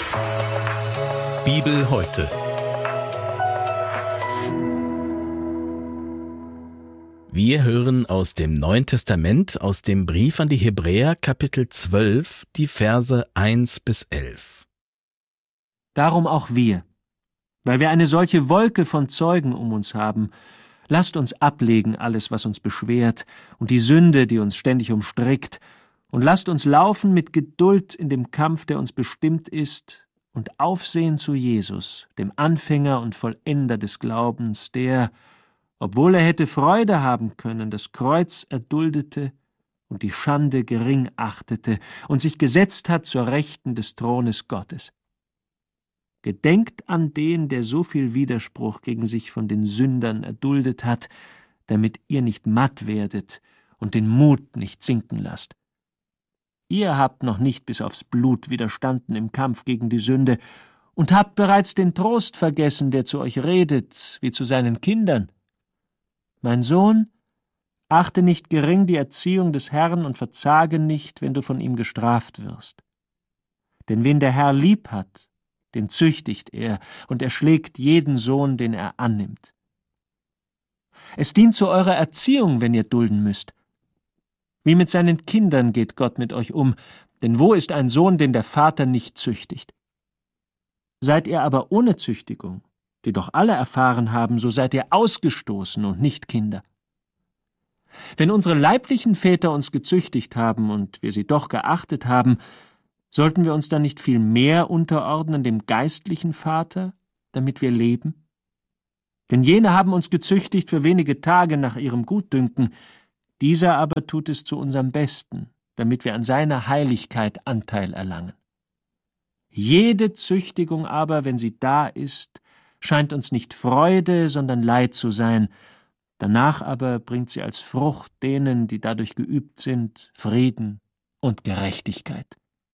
Bibel heute. Wir hören aus dem Neuen Testament, aus dem Brief an die Hebräer, Kapitel 12, die Verse 1-11. Darum auch wir, weil wir eine solche Wolke von Zeugen um uns haben, lasst uns ablegen alles, was uns beschwert, und die Sünde, die uns ständig umstrickt, und lasst uns laufen mit Geduld in dem Kampf, der uns bestimmt ist, und aufsehen zu Jesus, dem Anfänger und Vollender des Glaubens, der, obwohl er hätte Freude haben können, das Kreuz erduldete und die Schande gering achtete und sich gesetzt hat zur Rechten des Thrones Gottes. Gedenkt an den, der so viel Widerspruch gegen sich von den Sündern erduldet hat, damit ihr nicht matt werdet und den Mut nicht sinken lasst. Ihr habt noch nicht bis aufs Blut widerstanden im Kampf gegen die Sünde und habt bereits den Trost vergessen, der zu euch redet, wie zu seinen Kindern. Mein Sohn, achte nicht gering die Erziehung des Herrn und verzage nicht, wenn du von ihm gestraft wirst. Denn wen der Herr lieb hat, den züchtigt er, und er schlägt jeden Sohn, den er annimmt. Es dient zu eurer Erziehung, wenn ihr dulden müsst. Wie mit seinen Kindern geht Gott mit euch um, denn wo ist ein Sohn, den der Vater nicht züchtigt? Seid ihr aber ohne Züchtigung, die doch alle erfahren haben, so seid ihr ausgestoßen und nicht Kinder. Wenn unsere leiblichen Väter uns gezüchtigt haben und wir sie doch geachtet haben, sollten wir uns dann nicht viel mehr unterordnen dem geistlichen Vater, damit wir leben? Denn jene haben uns gezüchtigt für wenige Tage nach ihrem Gutdünken, dieser aber tut es zu unserem Besten, damit wir an seiner Heiligkeit Anteil erlangen. Jede Züchtigung aber, wenn sie da ist, scheint uns nicht Freude, sondern Leid zu sein, danach aber bringt sie als Frucht denen, die dadurch geübt sind, Frieden und Gerechtigkeit.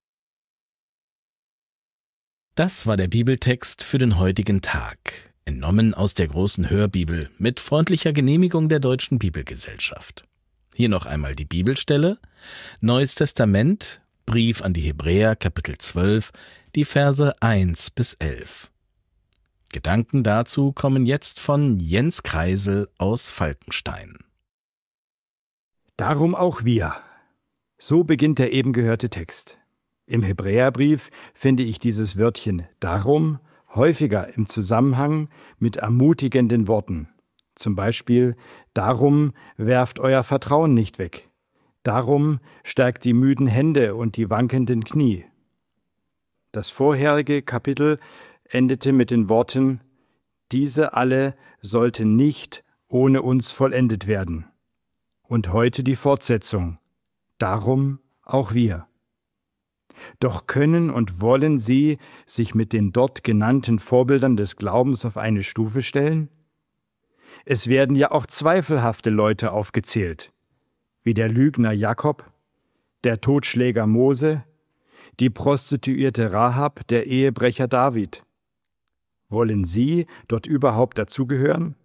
Das war der Bibeltext für den heutigen Tag, entnommen aus der großen Hörbibel mit freundlicher Genehmigung der Deutschen Bibelgesellschaft. Hier noch einmal die Bibelstelle, Neues Testament, Brief an die Hebräer, Kapitel 12, die Verse 1-11. Gedanken dazu kommen jetzt von Jens Kreisel aus Falkenstein. Darum auch wir. So beginnt der eben gehörte Text. Im Hebräerbrief finde ich dieses Wörtchen darum häufiger im Zusammenhang mit ermutigenden Worten. Zum Beispiel, darum werft euer Vertrauen nicht weg. Darum stärkt die müden Hände und die wankenden Knie. Das vorherige Kapitel endete mit den Worten, diese alle sollten nicht ohne uns vollendet werden. Und heute die Fortsetzung, darum auch wir. Doch können und wollen sie sich mit den dort genannten Vorbildern des Glaubens auf eine Stufe stellen? Es werden ja auch zweifelhafte Leute aufgezählt, wie der Lügner Jakob, der Totschläger Mose, die Prostituierte Rahab, der Ehebrecher David. Wollen sie dort überhaupt dazugehören?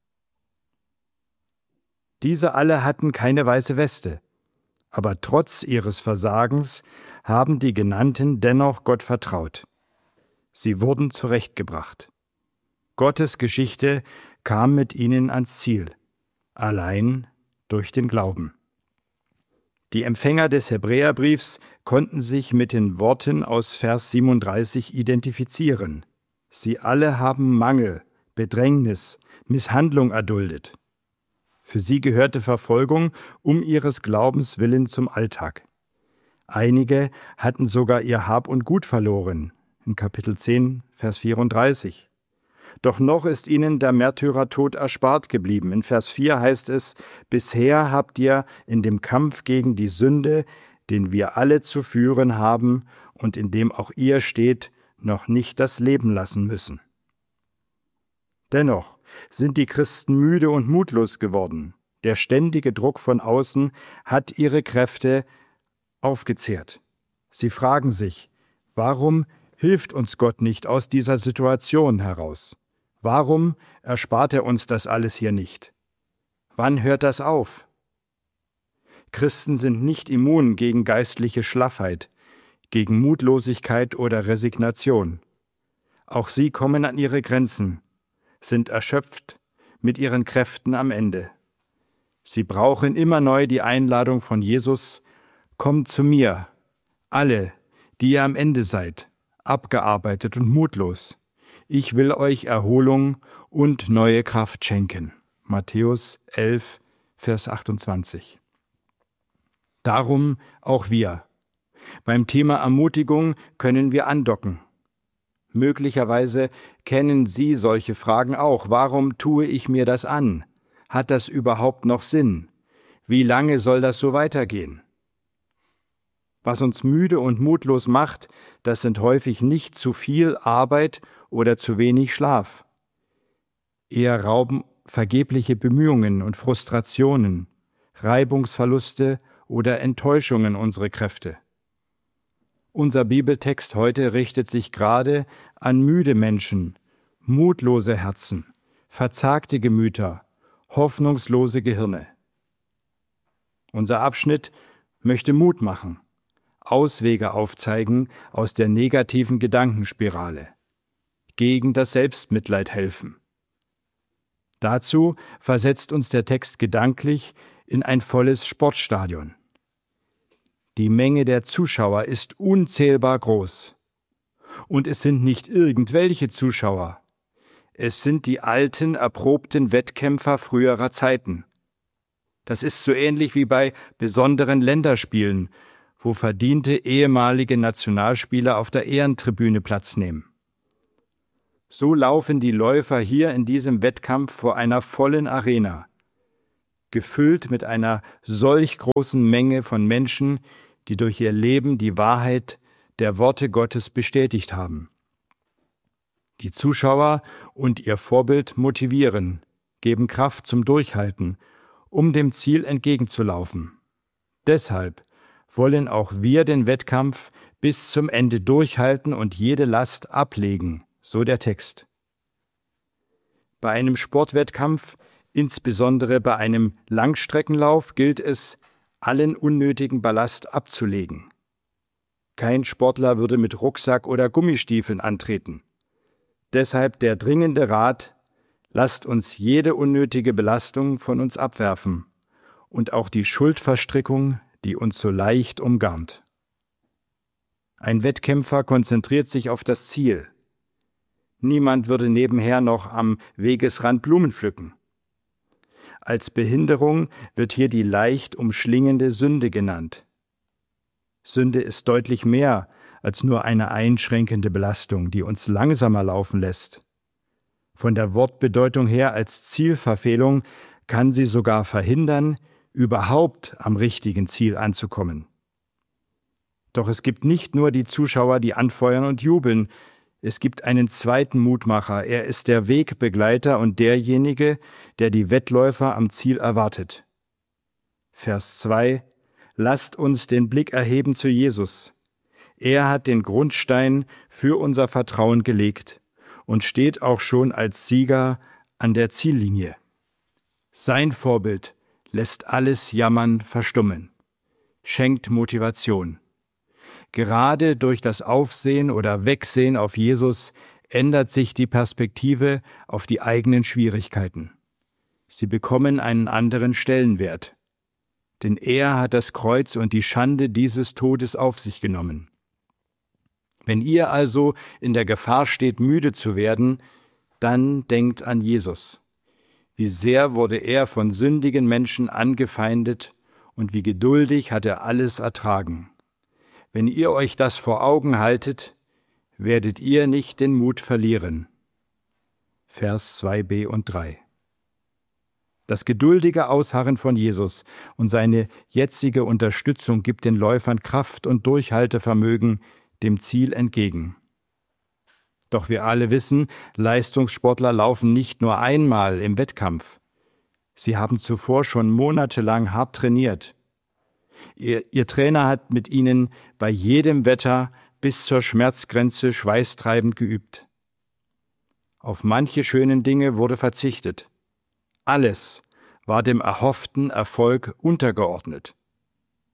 Diese alle hatten keine weiße Weste, aber trotz ihres Versagens haben die Genannten dennoch Gott vertraut. Sie wurden zurechtgebracht. Gottes Geschichte kam mit ihnen ans Ziel, allein durch den Glauben. Die Empfänger des Hebräerbriefs konnten sich mit den Worten aus Vers 37 identifizieren. Sie alle haben Mangel, Bedrängnis, Misshandlung erduldet. Für sie gehörte Verfolgung um ihres Glaubens willen zum Alltag. Einige hatten sogar ihr Hab und Gut verloren, in Kapitel 10, Vers 34. Doch noch ist ihnen der Märtyrertod erspart geblieben. In Vers 4 heißt es, bisher habt ihr in dem Kampf gegen die Sünde, den wir alle zu führen haben und in dem auch ihr steht, noch nicht das Leben lassen müssen. Dennoch sind die Christen müde und mutlos geworden. Der ständige Druck von außen hat ihre Kräfte aufgezehrt. Sie fragen sich, warum hilft uns Gott nicht aus dieser Situation heraus? Warum erspart er uns das alles hier nicht? Wann hört das auf? Christen sind nicht immun gegen geistliche Schlaffheit. gegen Mutlosigkeit oder Resignation. Auch sie kommen an ihre Grenzen, sind erschöpft, mit ihren Kräften am Ende. Sie brauchen immer neu die Einladung von Jesus: Kommt zu mir, alle, die ihr am Ende seid, abgearbeitet und mutlos. Ich will euch Erholung und neue Kraft schenken. Matthäus 11, Vers 28. Darum auch wir. Beim Thema Ermutigung können wir andocken. Möglicherweise kennen Sie solche Fragen auch. Warum tue ich mir das an? Hat das überhaupt noch Sinn? Wie lange soll das so weitergehen? Was uns müde und mutlos macht, das sind häufig nicht zu viel Arbeit oder zu wenig Schlaf. Eher rauben vergebliche Bemühungen und Frustrationen, Reibungsverluste oder Enttäuschungen unsere Kräfte. Unser Bibeltext heute richtet sich gerade an müde Menschen, mutlose Herzen, verzagte Gemüter, hoffnungslose Gehirne. Unser Abschnitt möchte Mut machen, Auswege aufzeigen aus der negativen Gedankenspirale, gegen das Selbstmitleid helfen. Dazu versetzt uns der Text gedanklich in ein volles Sportstadion. Die Menge der Zuschauer ist unzählbar groß. Und es sind nicht irgendwelche Zuschauer. Es sind die alten, erprobten Wettkämpfer früherer Zeiten. Das ist so ähnlich wie bei besonderen Länderspielen, wo verdiente ehemalige Nationalspieler auf der Ehrentribüne Platz nehmen. So laufen die Läufer hier in diesem Wettkampf vor einer vollen Arena, gefüllt mit einer solch großen Menge von Menschen, die durch ihr Leben die Wahrheit der Worte Gottes bestätigt haben. Die Zuschauer und ihr Vorbild motivieren, geben Kraft zum Durchhalten, um dem Ziel entgegenzulaufen. Deshalb wollen auch wir den Wettkampf bis zum Ende durchhalten und jede Last ablegen, so der Text. Bei einem Sportwettkampf, insbesondere bei einem Langstreckenlauf, gilt es, allen unnötigen Ballast abzulegen. Kein Sportler würde mit Rucksack oder Gummistiefeln antreten. Deshalb der dringende Rat: Lasst uns jede unnötige Belastung von uns abwerfen und auch die Schuldverstrickung, die uns so leicht umgarnt. Ein Wettkämpfer konzentriert sich auf das Ziel. Niemand würde nebenher noch am Wegesrand Blumen pflücken. Als Behinderung wird hier die leicht umschlingende Sünde genannt. Sünde ist deutlich mehr als nur eine einschränkende Belastung, die uns langsamer laufen lässt. Von der Wortbedeutung her als Zielverfehlung kann sie sogar verhindern, überhaupt am richtigen Ziel anzukommen. Doch es gibt nicht nur die Zuschauer, die anfeuern und jubeln. Es gibt einen zweiten Mutmacher. Er ist der Wegbegleiter und derjenige, der die Wettläufer am Ziel erwartet. Vers 2: Lasst uns den Blick erheben zu Jesus. Er hat den Grundstein für unser Vertrauen gelegt und steht auch schon als Sieger an der Ziellinie. Sein Vorbild lässt alles Jammern verstummen, schenkt Motivation. Gerade durch das Aufsehen oder Wegsehen auf Jesus ändert sich die Perspektive auf die eigenen Schwierigkeiten. Sie bekommen einen anderen Stellenwert. Denn er hat das Kreuz und die Schande dieses Todes auf sich genommen. Wenn ihr also in der Gefahr steht, müde zu werden, dann denkt an Jesus. Wie sehr wurde er von sündigen Menschen angefeindet und wie geduldig hat er alles ertragen. Wenn ihr euch das vor Augen haltet, werdet ihr nicht den Mut verlieren. Vers 2b und 3. Das geduldige Ausharren von Jesus und seine jetzige Unterstützung gibt den Läufern Kraft und Durchhaltevermögen dem Ziel entgegen. Doch wir alle wissen, Leistungssportler laufen nicht nur einmal im Wettkampf. Sie haben zuvor schon monatelang hart trainiert. Ihr Trainer hat mit ihnen bei jedem Wetter bis zur Schmerzgrenze schweißtreibend geübt. Auf manche schönen Dinge wurde verzichtet. Alles war dem erhofften Erfolg untergeordnet.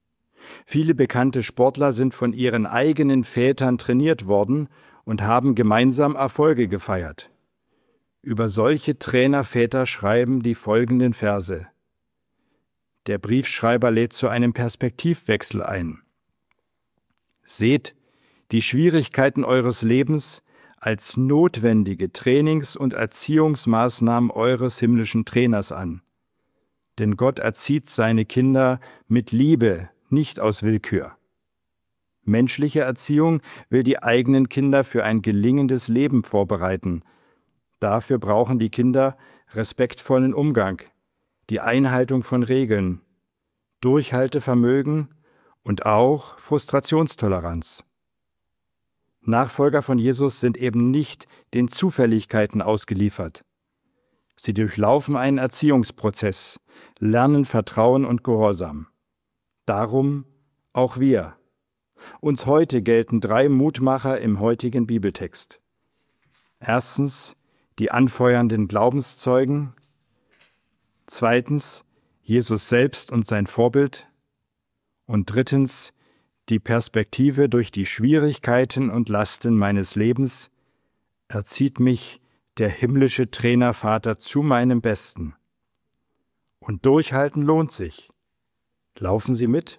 Viele bekannte Sportler sind von ihren eigenen Vätern trainiert worden und haben gemeinsam Erfolge gefeiert. Über solche Trainerväter schreiben die folgenden Verse. Der Briefschreiber lädt zu einem Perspektivwechsel ein. Seht die Schwierigkeiten eures Lebens als notwendige Trainings- und Erziehungsmaßnahmen eures himmlischen Trainers an. Denn Gott erzieht seine Kinder mit Liebe, nicht aus Willkür. Menschliche Erziehung will die eigenen Kinder für ein gelingendes Leben vorbereiten. Dafür brauchen die Kinder respektvollen Umgang, die Einhaltung von Regeln, Durchhaltevermögen und auch Frustrationstoleranz. Nachfolger von Jesus sind eben nicht den Zufälligkeiten ausgeliefert. Sie durchlaufen einen Erziehungsprozess, lernen Vertrauen und Gehorsam. Darum auch wir. Uns heute gelten 3 Mutmacher im heutigen Bibeltext. Erstens die anfeuernden Glaubenszeugen. Zweitens Jesus selbst und sein Vorbild. Und drittens die Perspektive durch die Schwierigkeiten und Lasten meines Lebens erzieht mich der himmlische Trainervater zu meinem Besten. Und durchhalten lohnt sich. Laufen Sie mit?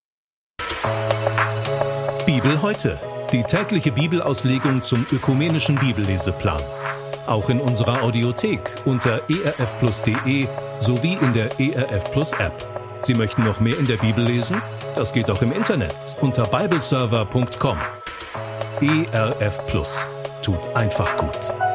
Bibel heute. Die tägliche Bibelauslegung zum ökumenischen Bibelleseplan. Auch in unserer Audiothek unter erfplus.de sowie in der ERF Plus App. Sie möchten noch mehr in der Bibel lesen? Das geht auch im Internet unter bibleserver.com. ERF Plus tut einfach gut.